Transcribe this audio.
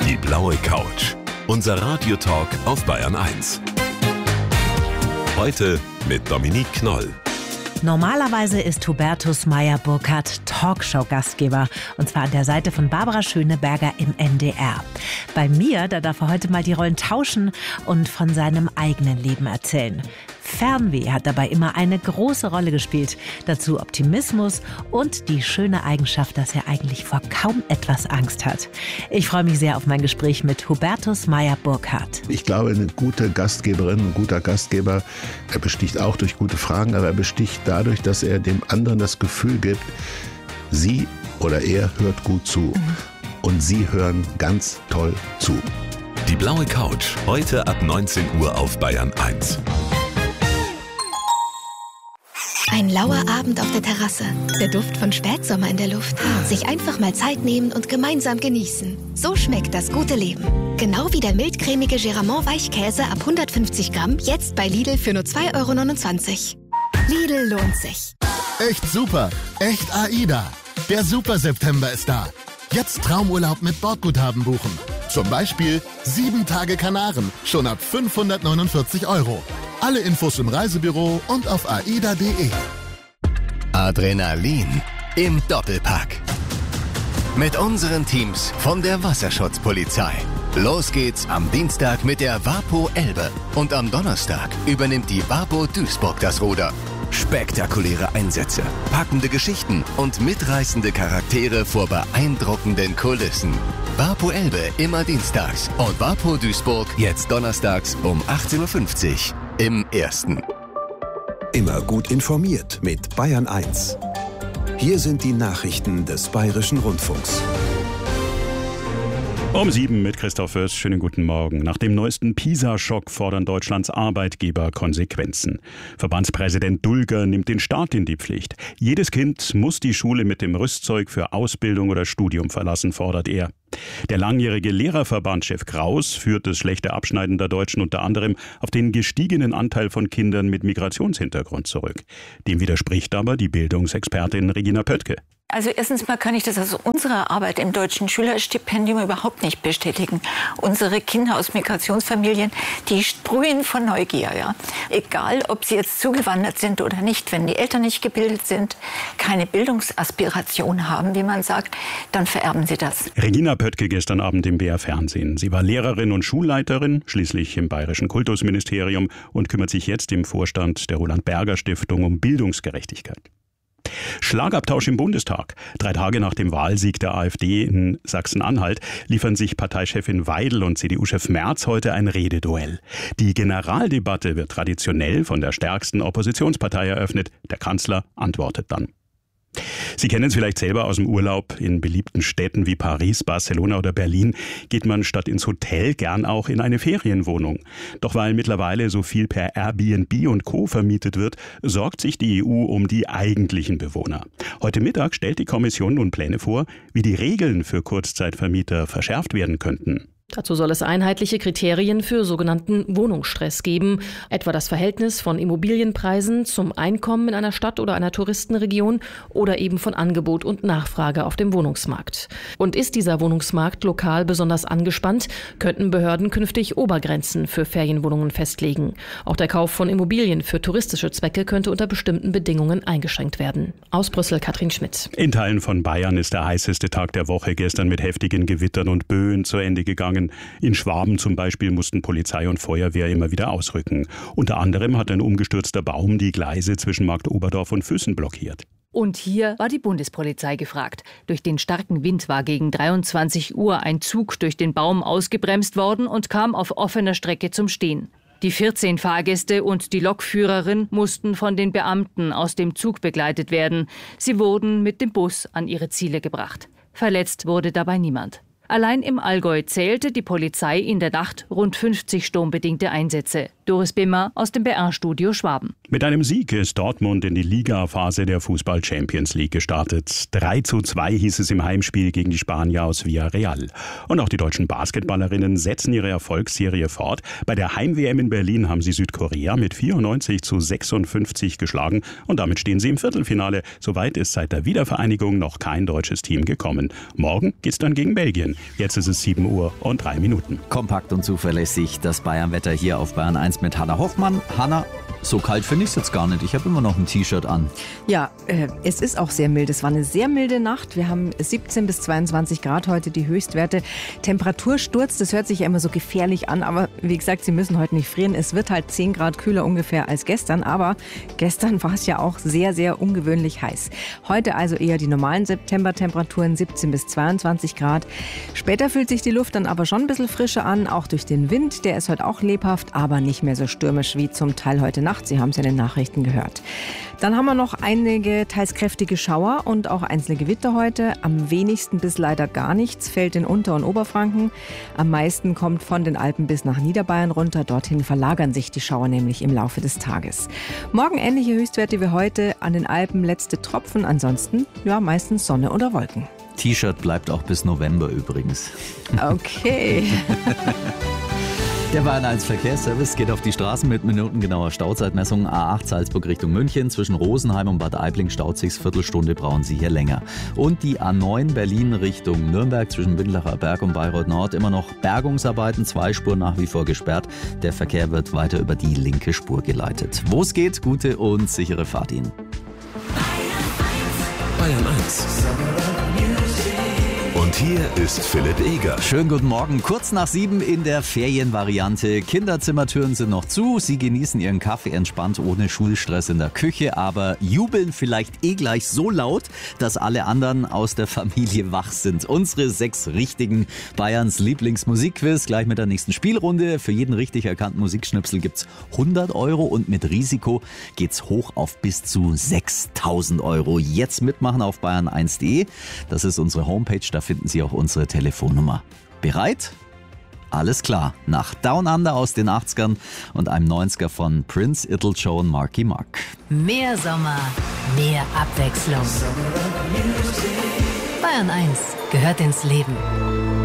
Die blaue Couch. Unser Radiotalk auf Bayern 1. Heute mit Dominique Knoll. Normalerweise ist Hubertus Meyer-Burkhardt Talkshow-Gastgeber. Und zwar an der Seite von Barbara Schöneberger im NDR. Bei mir, da darf er heute mal die Rollen tauschen und von seinem eigenen Leben erzählen. Fernweh hat dabei immer eine große Rolle gespielt. Dazu Optimismus und die schöne Eigenschaft, dass er eigentlich vor kaum etwas Angst hat. Ich freue mich sehr auf mein Gespräch mit Hubertus Meyer-Burkhardt. Ich glaube, eine gute Gastgeberin, ein guter Gastgeber, er besticht auch durch gute Fragen, aber er besticht dadurch, dass er dem anderen das Gefühl gibt, sie oder er hört gut zu. Und sie hören ganz toll zu. Die blaue Couch, heute ab 19 Uhr auf Bayern 1. Ein lauer Abend auf der Terrasse. Der Duft von Spätsommer in der Luft. Sich einfach mal Zeit nehmen und gemeinsam genießen. So schmeckt das gute Leben. Genau wie der mildcremige Geramont Weichkäse ab 150 Gramm. Jetzt bei Lidl für nur 2,29 €. Lidl lohnt sich. Echt super. Echt AIDA. Der Super-September ist da. Jetzt Traumurlaub mit Bordguthaben buchen. Zum Beispiel 7 Tage Kanaren. Schon ab 549 €. Alle Infos im Reisebüro und auf aida.de. Adrenalin im Doppelpack. Mit unseren Teams von der Wasserschutzpolizei. Los geht's am Dienstag mit der Vapo Elbe. Und am Donnerstag übernimmt die Vapo Duisburg das Ruder. Spektakuläre Einsätze, packende Geschichten und mitreißende Charaktere vor beeindruckenden Kulissen. Vapo Elbe immer dienstags und Vapo Duisburg jetzt donnerstags um 18:50 Uhr im Ersten. Immer gut informiert mit Bayern 1. Hier sind die Nachrichten des Bayerischen Rundfunks. Um 7 mit Christoph Fürst. Schönen guten Morgen. Nach dem neuesten PISA-Schock fordern Deutschlands Arbeitgeber Konsequenzen. Verbandspräsident Dulger nimmt den Staat in die Pflicht. Jedes Kind muss die Schule mit dem Rüstzeug für Ausbildung oder Studium verlassen, fordert er. Der langjährige Lehrerverbandschef Kraus führt das schlechte Abschneiden der Deutschen unter anderem auf den gestiegenen Anteil von Kindern mit Migrationshintergrund zurück. Dem widerspricht aber die Bildungsexpertin Regina Pöttke. Also erstens mal kann ich das aus unserer Arbeit im Deutschen Schülerstipendium überhaupt nicht bestätigen. Unsere Kinder aus Migrationsfamilien, die sprühen von Neugier. Ja. Egal, ob sie jetzt zugewandert sind oder nicht, wenn die Eltern nicht gebildet sind, keine Bildungsaspiration haben, wie man sagt, dann vererben sie das. Regina Pöttke gestern Abend im BR Fernsehen. Sie war Lehrerin und Schulleiterin, schließlich im Bayerischen Kultusministerium und kümmert sich jetzt im Vorstand der Roland-Berger-Stiftung um Bildungsgerechtigkeit. Schlagabtausch im Bundestag. 3 Tage nach dem Wahlsieg der AfD in Sachsen-Anhalt liefern sich Parteichefin Weidel und CDU-Chef Merz heute ein Rededuell. Die Generaldebatte wird traditionell von der stärksten Oppositionspartei eröffnet. Der Kanzler antwortet dann. Sie kennen es vielleicht selber aus dem Urlaub. In beliebten Städten wie Paris, Barcelona oder Berlin geht man statt ins Hotel gern auch in eine Ferienwohnung. Doch weil mittlerweile so viel per Airbnb und Co. vermietet wird, sorgt sich die EU um die eigentlichen Bewohner. Heute Mittag stellt die Kommission nun Pläne vor, wie die Regeln für Kurzzeitvermieter verschärft werden könnten. Dazu soll es einheitliche Kriterien für sogenannten Wohnungsstress geben, etwa das Verhältnis von Immobilienpreisen zum Einkommen in einer Stadt oder einer Touristenregion oder eben von Angebot und Nachfrage auf dem Wohnungsmarkt. Und ist dieser Wohnungsmarkt lokal besonders angespannt, könnten Behörden künftig Obergrenzen für Ferienwohnungen festlegen. Auch der Kauf von Immobilien für touristische Zwecke könnte unter bestimmten Bedingungen eingeschränkt werden. Aus Brüssel, Katrin Schmidt. In Teilen von Bayern ist der heißeste Tag der Woche gestern mit heftigen Gewittern und Böen zu Ende gegangen. In Schwaben zum Beispiel mussten Polizei und Feuerwehr immer wieder ausrücken. Unter anderem hat ein umgestürzter Baum die Gleise zwischen Marktoberdorf und Füssen blockiert. Und hier war die Bundespolizei gefragt. Durch den starken Wind war gegen 23 Uhr ein Zug durch den Baum ausgebremst worden und kam auf offener Strecke zum Stehen. Die 14 Fahrgäste und die Lokführerin mussten von den Beamten aus dem Zug begleitet werden. Sie wurden mit dem Bus an ihre Ziele gebracht. Verletzt wurde dabei niemand. Allein im Allgäu zählte die Polizei in der Nacht rund 50 sturmbedingte Einsätze. Doris Bimmer aus dem BR-Studio Schwaben. Mit einem Sieg ist Dortmund in die Liga-Phase der Fußball-Champions League gestartet. 3:2 hieß es im Heimspiel gegen die Spanier aus Villarreal. Und auch die deutschen Basketballerinnen setzen ihre Erfolgsserie fort. Bei der Heim-WM in Berlin haben sie Südkorea mit 94:56 geschlagen. Und damit stehen sie im Viertelfinale. Soweit ist seit der Wiedervereinigung noch kein deutsches Team gekommen. Morgen geht's dann gegen Belgien. Jetzt ist es 7:03. Kompakt und zuverlässig das Bayern-Wetter hier auf Bayern 1 mit Hanna Hoffmann. Hanna, so kalt finde ich es jetzt gar nicht. Ich habe immer noch ein T-Shirt an. Ja, es ist auch sehr mild. Es war eine sehr milde Nacht. Wir haben 17 bis 22 Grad heute die Höchstwerte. Temperatursturz, das hört sich ja immer so gefährlich an. Aber wie gesagt, Sie müssen heute nicht frieren. Es wird halt 10 Grad kühler ungefähr als gestern. Aber gestern war es ja auch sehr, sehr ungewöhnlich heiß. Heute also eher die normalen Septembertemperaturen, 17 bis 22 Grad. Später fühlt sich die Luft dann aber schon ein bisschen frischer an. Auch durch den Wind. Der ist heute auch lebhaft, aber nicht mehr so stürmisch wie zum Teil heute Nacht. Sie haben es ja in den Nachrichten gehört. Dann haben wir noch einige teils kräftige Schauer und auch einzelne Gewitter heute. Am wenigsten bis leider gar nichts fällt in Unter- und Oberfranken. Am meisten kommt von den Alpen bis nach Niederbayern runter. Dorthin verlagern sich die Schauer nämlich im Laufe des Tages. Morgen ähnliche Höchstwerte wie heute. An den Alpen letzte Tropfen. Ansonsten ja meistens Sonne oder Wolken. T-Shirt bleibt auch bis November übrigens. Okay. Der Bayern 1 Verkehrsservice geht auf die Straßen mit minutengenauer Stauzeitmessung. A8 Salzburg Richtung München. Zwischen Rosenheim und Bad Aibling staut sich's. Viertelstunde brauchen Sie hier länger. Und die A9 Berlin Richtung Nürnberg zwischen Bindlacher Berg und Bayreuth Nord. Immer noch Bergungsarbeiten. 2 Spuren nach wie vor gesperrt. Der Verkehr wird weiter über die linke Spur geleitet. Wo es geht, gute und sichere Fahrt Ihnen. Bayern 1. Und hier ist Philipp Eger. Schönen guten Morgen. Kurz nach 7 in der Ferienvariante. Kinderzimmertüren sind noch zu. Sie genießen ihren Kaffee entspannt ohne Schulstress in der Küche, aber jubeln vielleicht gleich so laut, dass alle anderen aus der Familie wach sind. Unsere 6 richtigen Bayerns Lieblingsmusikquiz gleich mit der nächsten Spielrunde. Für jeden richtig erkannten Musikschnipsel gibt's 100 € und mit Risiko geht's hoch auf bis zu 6.000 €. Jetzt mitmachen auf bayern1.de. Das ist unsere Homepage. Da finden Sie auch unsere Telefonnummer. Bereit? Alles klar. Nach Down Under aus den 80ern und einem 90er von Prince, Ittl-Joe und Marky Mark. Mehr Sommer, mehr Abwechslung. Bayern 1 gehört ins Leben.